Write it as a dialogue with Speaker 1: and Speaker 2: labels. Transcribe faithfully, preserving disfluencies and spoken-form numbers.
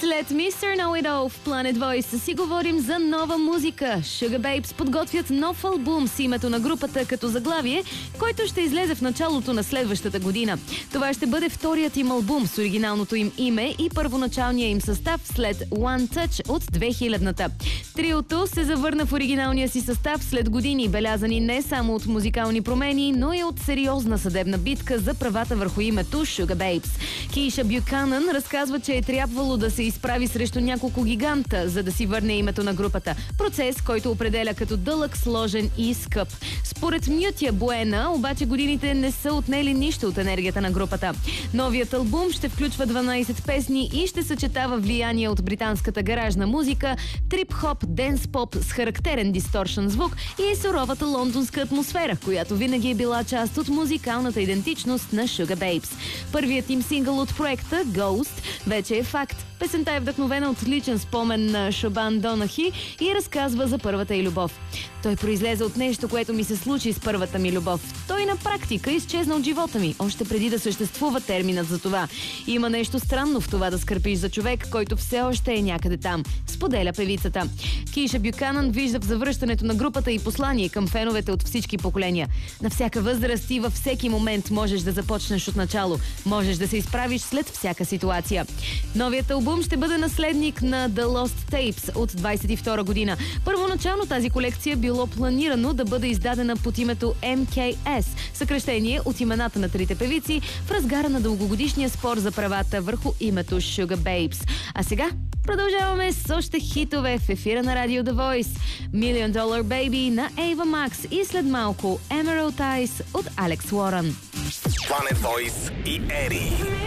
Speaker 1: След мистер Know It All в Planet Voice си говорим за нова музика. Sugar Babes подготвят нов албум с името на групата като заглавие, който ще излезе в началото на следващата година. Това ще бъде вторият им албум с оригиналното им име и първоначалния им състав след One Touch от две хилядната. Триото се завърна в оригиналния си състав след години, белязани не само от музикални промени, но и от сериозна съдебна битка за правата върху името Sugar Babes. Кейша Бюканън разказва, че е трябвало да се изправи срещу няколко гиганта, за да си върне името на групата. Процес, който определя като дълъг, сложен и скъп. Според Мютия Буена, обаче годините не са отнели нищо от енергията на групата. Новият албум ще включва дванайсет песни и ще съчетава влияние от британската гаражна музика, трип-хоп, денс-поп с характерен дисторшън звук и суровата лондонска атмосфера, която винаги е била част от музикалната идентичност на Sugar Babes. Първият им сингъл от проекта, Ghost, вече е факт. Песента е вдъхновена от личен спомен на Шобан Донахи и разказва за първата й любов. Той произлезе от нещо, което ми се случи с първата ми любов. Той на практика изчезна от живота ми, още преди да съществува терминът за това. Има нещо странно в това да скърпиш за човек, който все още е някъде там, споделя певицата. Кейша Бюканън вижда в завръщането на групата и послание към феновете от всички поколения. На всяка възраст и във всеки момент можеш да започнеш от начало. Можеш да се изправиш след всяка ситуация. Новият албум ще бъде наследник на The Lost Tapes от двайсет и втора година. Първоначално тази колекция било планирано да бъде издадена под името Ем Кей Ес, съкръщение от имената на трите певици в разгара на дългогодишния спор за правата върху името Sugar Babes. А сега продължаваме с още хитове в ефира на Радио The Voice. Million Dollar Baby на Ava Max и след малко Emerald Eyes от Алекс Уорън.
Speaker 2: Planet Voice и Ери.